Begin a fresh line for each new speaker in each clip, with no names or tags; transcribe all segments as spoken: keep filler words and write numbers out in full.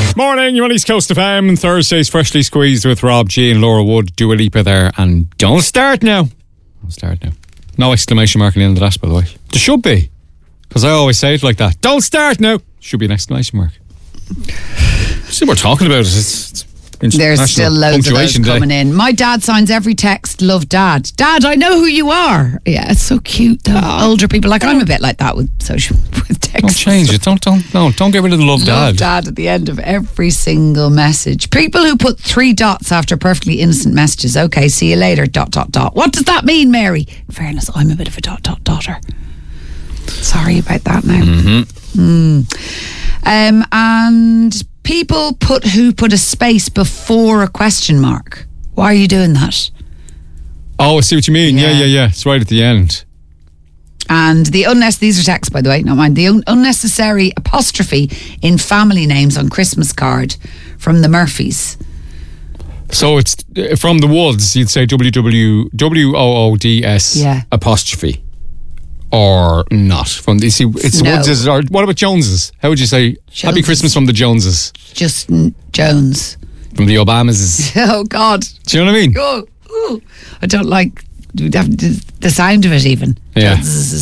Morning, you're on East Coast F M. Thursday's Freshly Squeezed with Rob G and Laura Wood. Dua Lipa there, and don't start now. Don't start now. No exclamation mark at the end of that, by the way. There should be, because I always say it like that. Don't start now. Should be an exclamation mark. See what we're talking about. It's, it's
There's still loads of those coming
day.
in. My dad signs every text, love dad. Dad, I know who you are. Yeah, it's so cute though. Oh, older people, like I'm a bit like that with social, with text.
Don't change it. Don't, don't, no, don't get rid of the love,
love
dad.
dad at the end of every single message. People who put three dots after perfectly innocent messages. Okay, see you later, dot, dot, dot. What does that mean, Mary? In fairness, I'm a bit of a dot, dot, dotter. Sorry about that now.
Mm-hmm.
Mm. Um, and people put who put a space before a question mark. Why are you doing that?
Oh, I see what you mean. Yeah,
Yeah.
yeah, yeah. It's right at the end.
And the unnecessary, these are texts, by the way, not mine. The un- unnecessary apostrophe in family names on Christmas card from the Murphys.
So it's uh, from the Woods. You'd say W W W O O D S
Yeah.
apostrophe, or not from the. See, it's
No.
Woods. Or what about Joneses? How would you say Happy
Joneses.
Christmas from the Joneses?
Justin Jones.
From the Obamas?
Oh, God.
Do you know what I mean?
Oh, ooh. I don't like the sound of it even.
Yeah.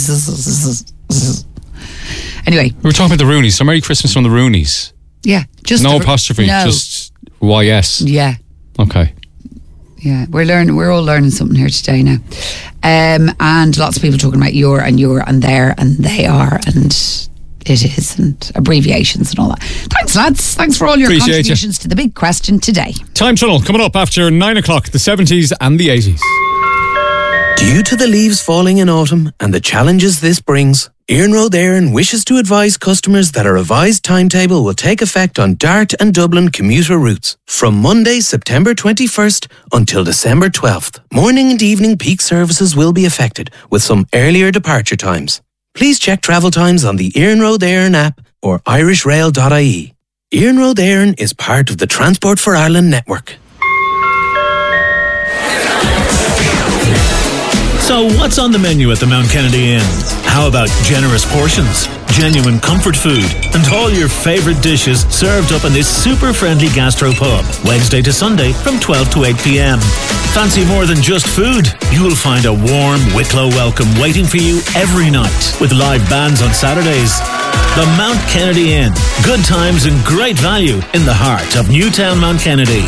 Anyway.
We were talking about the Roonies. So Merry Christmas from the Roonies.
Yeah. Just
No
the-
apostrophe.
no.
Just Y S.
Yeah.
Okay.
Yeah, we're learning. We're all learning something here today now, um, and lots of people talking about your and your and their and they are and it is and abbreviations and all that. Thanks, lads. Thanks for all your
Appreciate
contributions
you.
to the big question today.
Time Tunnel coming up after nine o'clock. The seventies and the eighties.
Due to the leaves falling in autumn and the challenges this brings, Iarnród Éireann wishes to advise customers that a revised timetable will take effect on Dart and Dublin commuter routes from Monday, September twenty-first until December twelfth. Morning and evening peak services will be affected with some earlier departure times. Please check travel times on the Iarnród Éireann app or irish rail dot I E. Iarnród Éireann is part of the Transport for Ireland network.
So what's on the menu at the Mount Kennedy Inn? How about generous portions, genuine comfort food, and all your favourite dishes served up in this super friendly gastro pub, Wednesday to Sunday from twelve to eight p.m. Fancy more than just food? You'll find a warm Wicklow welcome waiting for you every night with live bands on Saturdays. The Mount Kennedy Inn. Good times and great value in the heart of Newtown Mount Kennedy.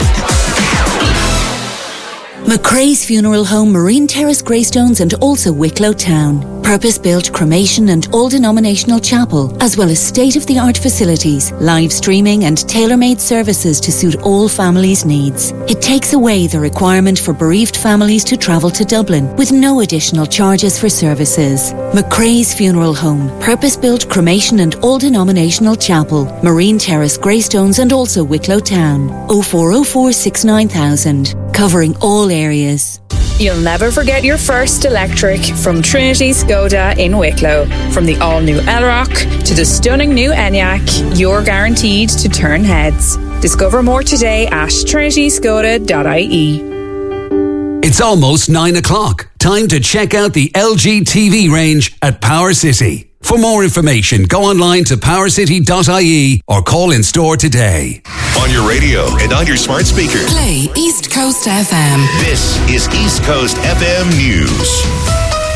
McRae's Funeral Home, Marine Terrace, Greystones and also Wicklow Town. Purpose-built cremation and all-denominational chapel, as well as state-of-the-art facilities, live streaming and tailor-made services to suit all families' needs. It takes away the requirement for bereaved families to travel to Dublin with no additional charges for services. McRae's Funeral Home, purpose-built cremation and all-denominational chapel, Marine Terrace, Greystones and also Wicklow Town. oh four oh four six nine thousand, covering all areas.
You'll never forget your first electric from Trinity Skoda in Wicklow. From the all-new Elrock to the stunning new Enyaq, you're guaranteed to turn heads. Discover more today at trinity skoda dot I E.
It's almost nine o'clock. Time to check out the L G T V range at Power City. For more information, go online to power city dot I E or call in store today.
On your radio and on your smart speaker.
Play East Coast F M.
This is East Coast F M News.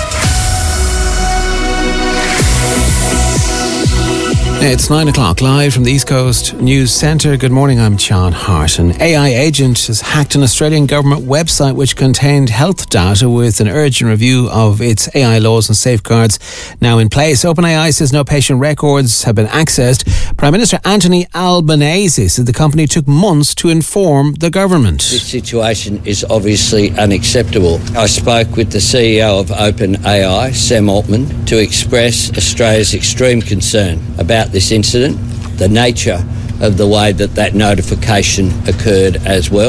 It's nine o'clock, live from the East Coast News Centre. Good morning, I'm John Hart. An A I agent has hacked an Australian government website which contained health data with an urgent review of its A I laws and safeguards now in place. OpenAI says no patient records have been accessed. Prime Minister Anthony Albanese said the company took months to inform the government.
This situation is obviously unacceptable. I spoke with the C E O of OpenAI, Sam Altman, to express Australia's extreme concern about this incident, the nature of the way that that notification occurred as well.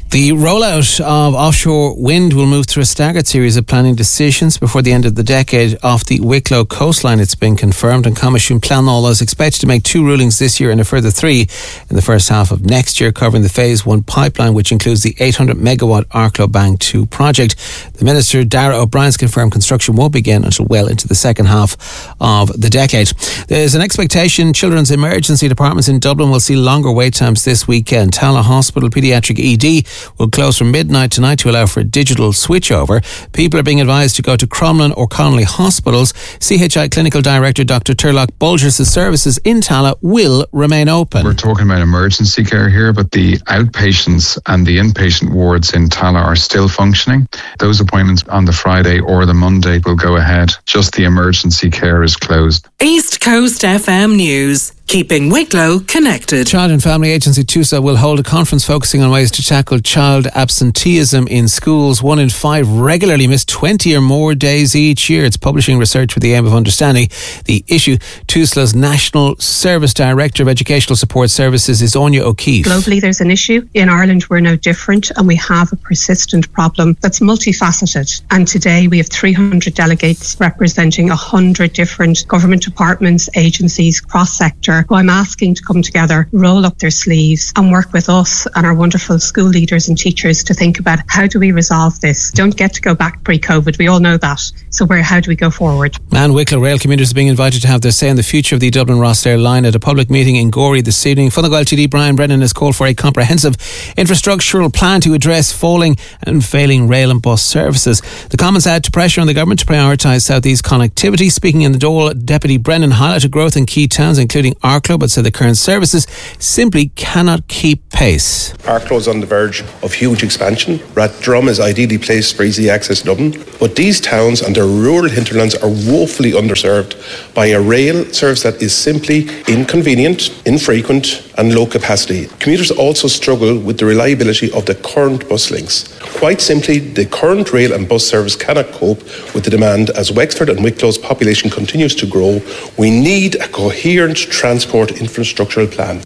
The rollout of offshore wind will move through a staggered series of planning decisions before the end of the decade off the Wicklow coastline. It's been confirmed, and Comisiún Pleanála is expected to make two rulings this year and a further three in the first half of next year, covering the Phase one pipeline, which includes the eight hundred megawatt Arklow Bank two project. The Minister, Darragh O'Brien's confirmed construction won't begin until well into the second half of the decade. There's an expectation children's emergency departments in Dublin will see longer wait times this weekend. Tallaght Hospital Paediatric E D will close from midnight tonight to allow for a digital switchover. People are being advised to go to Crumlin or Connolly hospitals. C H I Clinical Director Doctor Turlock Bulger says services in Tallaght will remain open.
We're talking about emergency care here, but the outpatients and the inpatient wards in Tallaght are still functioning. Those appointments on the Friday or the Monday will go ahead. Just the emergency care is closed.
East Coast F M News. Keeping Wicklow connected.
Child and Family Agency TUSA will hold a conference focusing on ways to tackle child absenteeism in schools. One in five regularly miss twenty or more days each year. It's publishing research with the aim of understanding the issue. TUSLA's National Service Director of Educational Support Services is Anya O'Keefe.
Globally there's an issue. In Ireland we're no different, and we have a persistent problem that's multifaceted. And today we have three hundred delegates representing one hundred different government departments, agencies, cross-sector, who I'm asking to come together, roll up their sleeves and work with us and our wonderful school leaders and teachers to think about how do we resolve this. Don't get to go back pre-COVID, we all know that. So where, how do we go forward?
And Wicklow rail commuters are being invited to have their say on the future of the Dublin-Rosslare line at a public meeting in Gorey this evening. Fundagal T D Brian Brennan has called for a comprehensive infrastructural plan to address falling and failing rail and bus services. The comments add to pressure on the government to prioritise South East connectivity. Speaking in the Dole, Deputy Brennan highlighted growth in key towns including Arklow, but said the current services simply cannot keep pace.
Arklow is on the verge of huge expansion. Rathdrum is ideally placed for easy access to Dublin, but these towns and their rural hinterlands are woefully underserved by a rail service that is simply inconvenient, infrequent and low capacity. Commuters also struggle with the reliability of the current bus links. Quite simply, the current rail and bus service cannot cope with the demand as Wexford and Wicklow's population continues to grow. We need a coherent transport infrastructural plan.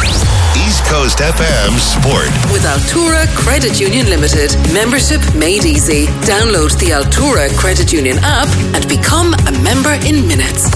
East Coast F M Sport.
With Altura Credit Union Limited. Membership made easy. Download the Altura Credit Union app and become a member in minutes.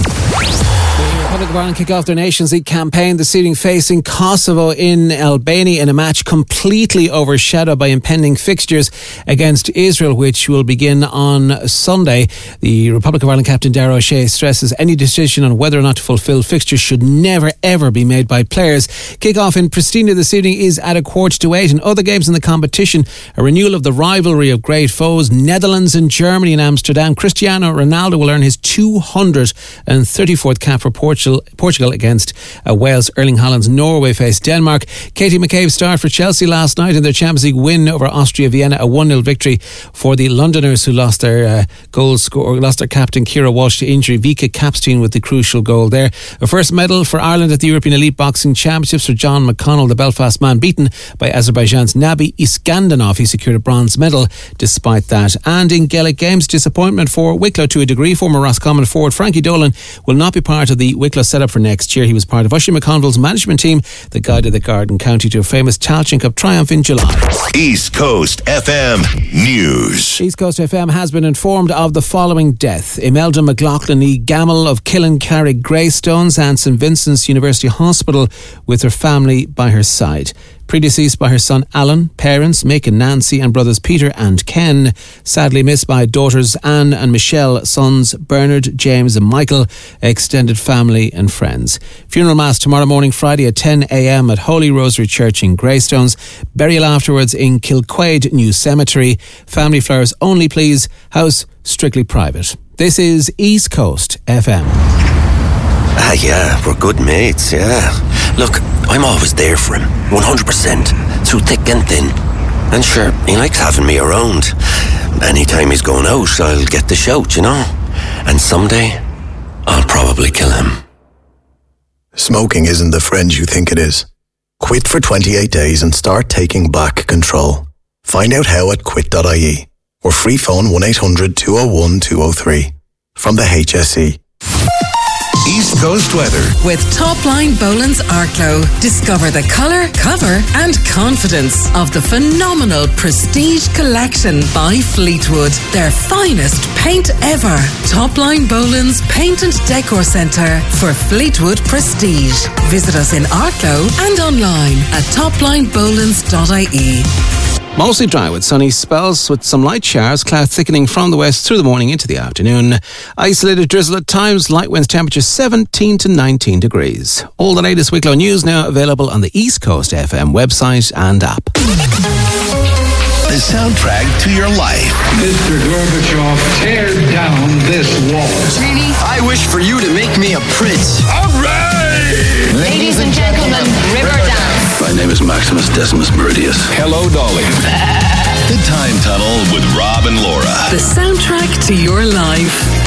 The Republic of Ireland kick off their Nations League campaign this evening facing Kosovo in Albania in a match completely overshadowed by impending fixtures against Israel, which will begin on Sunday. The Republic of Ireland captain Darragh O'Shea stresses any decision on whether or not to fulfil fixtures should never ever be made by players. Kick-off in Pristina this evening is at a quarter to eight. And other games in the competition, a renewal of the rivalry of great foes, Netherlands and Germany in Amsterdam. Cristiano Ronaldo will earn his two hundred thirty-fourth cap for Portugal. Portugal against uh, Wales. Erling Haaland's Norway face Denmark. Katie McCabe starred for Chelsea last night in their Champions League win over Austria Vienna, a one nil victory for the Londoners, who lost their uh, goal score, lost their captain Kira Walsh to injury. Vika Kapstein with the crucial goal there. A first medal for Ireland at the European Elite Boxing Championships for John McConnell, the Belfast man, beaten by Azerbaijan's Nabi Iskandanov. He secured a bronze medal despite that. And in Gaelic Games, disappointment for Wicklow to a degree. Former Roscommon forward Frankie Dolan will not be part of the Wicklow set up for next year. He was part of Oisin McConville's management team that guided the Garden County to a famous Tailteann Cup triumph in July.
East Coast F M News.
East Coast F M has been informed of the following death. Imelda McLaughlin E. Gamble of Killencarrig Greystones and St Vincent's University Hospital with her family by her side. Predeceased by her son Alan, parents Mick and Nancy, and brothers Peter and Ken. Sadly missed by daughters Anne and Michelle, sons Bernard, James and Michael, extended family and friends. Funeral mass tomorrow morning, Friday at ten a.m. at Holy Rosary Church in Greystones. Burial afterwards in Kilquaid New Cemetery. Family flowers only please. House strictly private. This is East Coast F M.
Ah, yeah, we're good mates, yeah. Look, I'm always there for him, one hundred percent, through thick and thin. And sure, he likes having me around. Anytime he's going out, I'll get the shout, you know. And someday, I'll probably kill him.
Smoking isn't the friend you think it is. Quit for twenty-eight days and start taking back control. Find out how at quit dot I E or free phone one eight hundred two oh one two oh three from the H S E.
East Coast weather.
With Topline Boland's Arklow. Discover the colour, cover and confidence of the phenomenal Prestige Collection by Fleetwood. Their finest paint ever. Topline Boland's Paint and Decor Centre for Fleetwood Prestige. Visit us in Arklow and online at topline bolands dot I E.
Mostly dry with sunny spells with some light showers, cloud thickening from the west through the morning into the afternoon. Isolated drizzle at times, light winds, temperature seventeen to nineteen degrees. All the latest Wicklow news now available on the East Coast F M website and app.
The soundtrack to your life.
Mister Gorbachev, tear down this wall.
Sweetie, I wish for you to make me a prince.
All right!
Ladies and gentlemen, River Dance.
My name is Maximus Decimus Meridius.
Hello, Dolly.
The Time Tunnel with Rob and Laura.
The soundtrack to your life.